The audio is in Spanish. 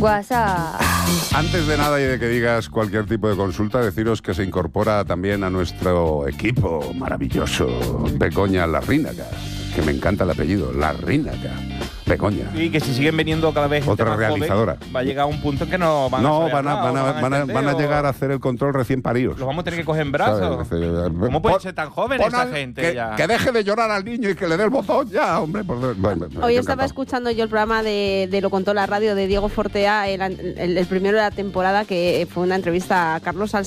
WhatsApp. Antes de nada y de que digas cualquier tipo de consulta, deciros que se incorpora también a nuestro equipo maravilloso Begoña Larrínaga, que me encanta el apellido, Larrínaga. Begoña. Y que si siguen viniendo cada vez otra realizadora. Joven, va a llegar un punto en que no van a llegar a hacer el control recién paridos. Los vamos a tener que coger en brazos. ¿Cómo pueden ser tan jóvenes esa gente ya? Que deje de llorar al niño y que le dé el botón ya, hombre. Hoy estaba escuchando yo el programa de Lo Contó la Radio de Diego Fortea, el primero de la temporada, que fue una entrevista a Carlos